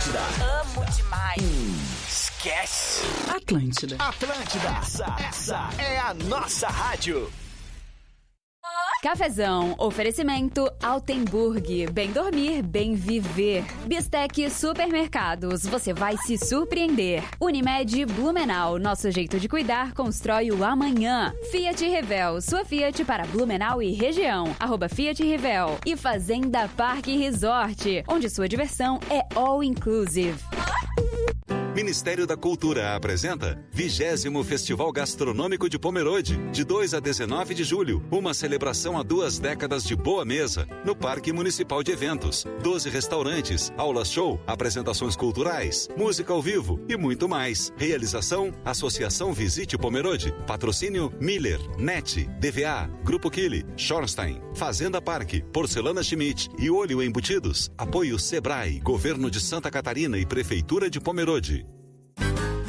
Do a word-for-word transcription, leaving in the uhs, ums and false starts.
Atlântida. Amo demais. Hum, esquece. Atlântida. Atlântida. Essa, essa é a nossa rádio. Cafezão, oferecimento Altenburg, bem dormir, bem viver. Bistec Supermercados, você vai se surpreender. Unimed Blumenau, nosso jeito de cuidar constrói o amanhã. Fiat Revel, sua Fiat para Blumenau e região, arroba Fiat Revel. E Fazenda Parque Resort, onde sua diversão é all inclusive. Ministério da Cultura apresenta vigésimo Festival Gastronômico de Pomerode, de dois a dezenove de julho. Uma celebração a duas décadas de boa mesa, no Parque Municipal de Eventos. doze restaurantes, aulas show, apresentações culturais, música ao vivo e muito mais. Realização, Associação Visite Pomerode. Patrocínio Miller, Net, D V A, Grupo Kili, Schornstein, Fazenda Parque, Porcelana Schmidt e Olho Embutidos. Apoio Sebrae, Governo de Santa Catarina e Prefeitura de Pomerode.